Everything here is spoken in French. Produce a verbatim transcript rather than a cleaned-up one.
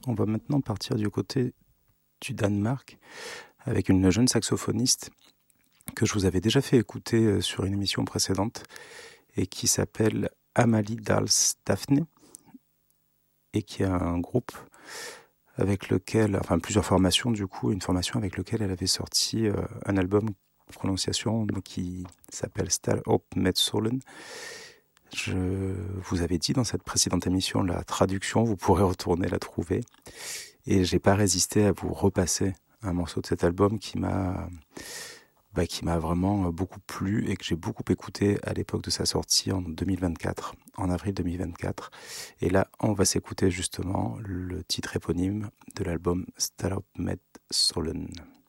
On va maintenant partir du côté du Danemark avec une jeune saxophoniste que je vous avais déjà fait écouter sur une émission précédente et qui s'appelle Amalie Dals Daphne et qui a un groupe avec lequel, enfin plusieurs formations du coup, une formation avec laquelle elle avait sorti euh, un album de prononciation qui s'appelle Star op met Solen. Je vous avais dit dans cette précédente émission la traduction, vous pourrez retourner la trouver. Et j'ai pas résisté à vous repasser un morceau de cet album qui m'a, bah, qui m'a vraiment beaucoup plu et que j'ai beaucoup écouté à l'époque de sa sortie en deux mille vingt-quatre, en avril deux mille vingt-quatre. Et là, on va s'écouter justement le titre éponyme de l'album Star op met Solen.